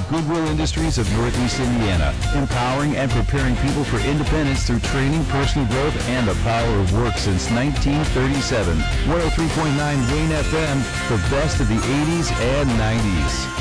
Goodwill Industries of Northeast Indiana, empowering and preparing people for independence through training, personal growth, and the power of work since 1937. 103.9 Wayne FM, the best of the 80s and 90s.